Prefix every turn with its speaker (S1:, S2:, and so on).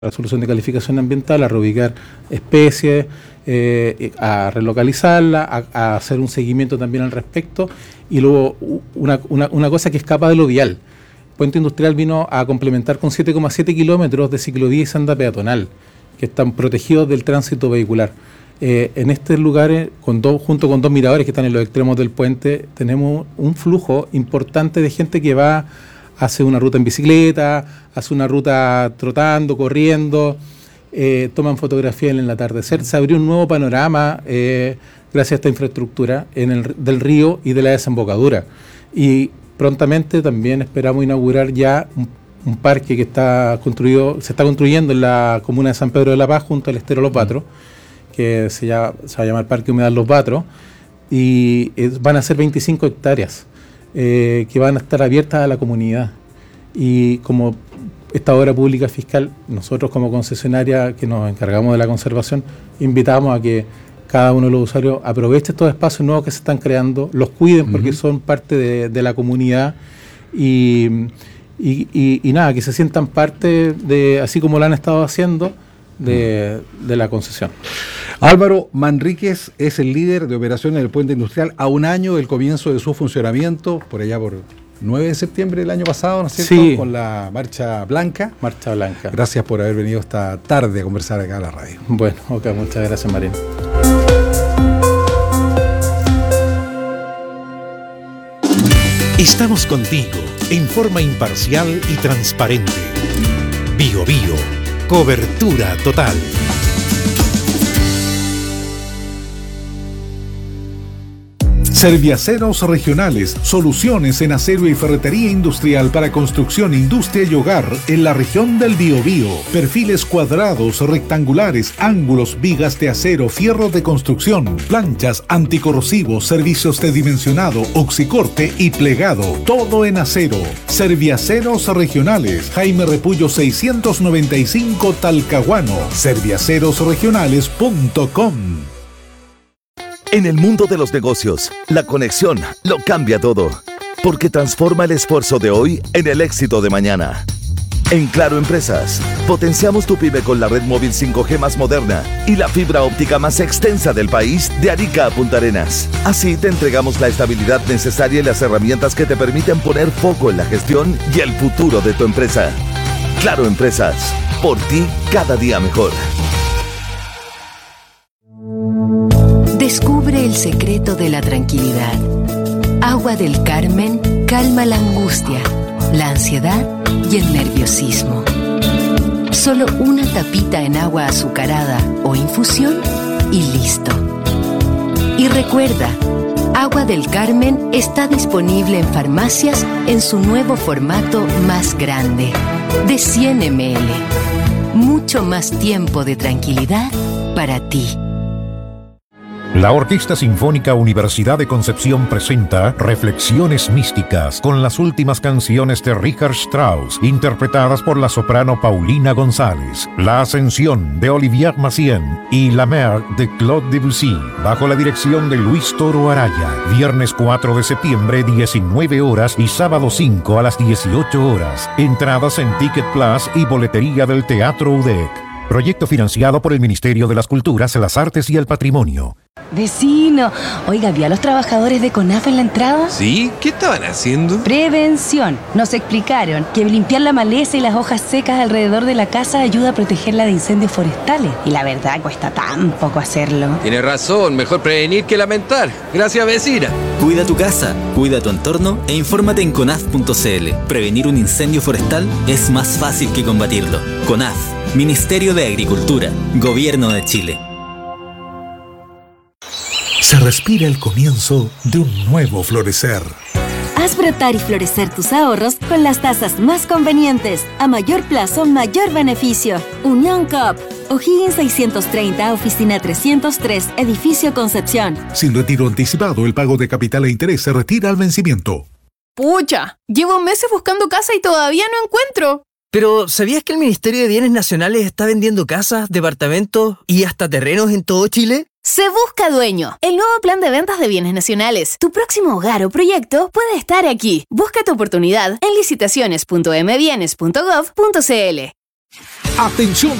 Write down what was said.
S1: resolución de calificación ambiental, a reubicar especies, a relocalizarla, a hacer un seguimiento también al respecto. Y luego una cosa que escapa de lo vial. Puente Industrial vino a complementar con 7,7 kilómetros de ciclovía y senda peatonal, que están protegidos del tránsito vehicular. En estos lugares, junto con dos miradores que están en los extremos del puente, tenemos un flujo importante de gente que va, hace una ruta en bicicleta, hace una ruta trotando, corriendo, toman fotografía en el atardecer. Se abrió un nuevo panorama gracias a esta infraestructura del río y de la desembocadura. Y prontamente también esperamos inaugurar ya un parque que se está construyendo en la comuna de San Pedro de la Paz, junto al estero Los Batros, que se va a llamar Parque Humedal Los Batros, y van a ser 25 hectáreas que van a estar abiertas a la comunidad. Y como esta obra pública fiscal, nosotros como concesionaria que nos encargamos de la conservación, invitamos a que cada uno de los usuarios aproveche estos espacios nuevos que se están creando, los cuiden porque son parte de la comunidad y nada, que se sientan parte de, así como lo han estado haciendo, de la concesión.
S2: Álvaro Manríquez es el líder de operaciones del Puente Industrial a un año del comienzo de su funcionamiento, por allá por 9 de septiembre del año pasado, ¿no es cierto?
S1: Sí.
S2: Con la Marcha Blanca.
S1: Marcha Blanca.
S2: Gracias por haber venido esta tarde a conversar acá a la radio.
S1: Bueno, ok, muchas gracias, Marín.
S3: Estamos contigo en forma imparcial y transparente. Bio Bio, cobertura total.
S4: Serviaceros Regionales, soluciones en acero y ferretería industrial para construcción, industria y hogar en la región del Biobío. Perfiles cuadrados, rectangulares, ángulos, vigas de acero, fierro de construcción, planchas, anticorrosivos, servicios de dimensionado, oxicorte y plegado. Todo en acero. Serviaceros Regionales, Jaime Repullo 695 Talcahuano. Serviacerosregionales.com.
S5: En el mundo de los negocios, la conexión lo cambia todo, porque transforma el esfuerzo de hoy en el éxito de mañana. En Claro Empresas, potenciamos tu pyme con la red móvil 5G más moderna y la fibra óptica más extensa del país, de Arica a Punta Arenas. Así te entregamos la estabilidad necesaria y las herramientas que te permiten poner foco en la gestión y el futuro de tu empresa. Claro Empresas, por ti cada día mejor.
S6: Descubre el secreto de la tranquilidad. Agua del Carmen calma la angustia, la ansiedad y el nerviosismo. Solo una tapita en agua azucarada o infusión y listo. Y recuerda, Agua del Carmen está disponible en farmacias en su nuevo formato más grande, de 100 ml. Mucho más tiempo de tranquilidad para ti.
S3: La Orquesta Sinfónica Universidad de Concepción presenta Reflexiones Místicas con las últimas canciones de Richard Strauss, interpretadas por la soprano Paulina González, La Ascensión de Olivier Massien y La Mer de Claude Debussy, bajo la dirección de Luis Toro Araya. Viernes 4 de septiembre, 19 horas y sábado 5 a las 18 horas. Entradas en Ticket Plus y boletería del Teatro UDEC. Proyecto financiado por el Ministerio de las Culturas, las Artes y el Patrimonio.
S7: Vecino, oiga, ¿vi a los trabajadores de CONAF en la entrada?
S8: ¿Sí? ¿Qué estaban haciendo?
S7: Prevención. Nos explicaron que limpiar la maleza y las hojas secas alrededor de la casa ayuda a protegerla de incendios forestales. Y la verdad, cuesta tan poco hacerlo.
S8: Tiene razón, mejor prevenir que lamentar. Gracias, vecina.
S9: Cuida tu casa, cuida tu entorno e infórmate en conaf.cl. Prevenir un incendio forestal es más fácil que combatirlo. CONAF, Ministerio de Agricultura, Gobierno de Chile.
S4: Se respira el comienzo de un nuevo florecer.
S10: Haz brotar y florecer tus ahorros con las tasas más convenientes. A mayor plazo, mayor beneficio. Unión Coop. O'Higgins 630, Oficina 303, Edificio Concepción.
S4: Sin retiro anticipado, el pago de capital e interés se retira al vencimiento.
S11: ¡Pucha! Llevo meses buscando casa y todavía no encuentro.
S12: Pero, ¿sabías que el Ministerio de Bienes Nacionales está vendiendo casas, departamentos y hasta terrenos en todo Chile?
S11: Se busca dueño. El nuevo plan de ventas de bienes nacionales. Tu próximo hogar o proyecto puede estar aquí. Busca tu oportunidad en licitaciones.mbienes.gov.cl.
S4: Atención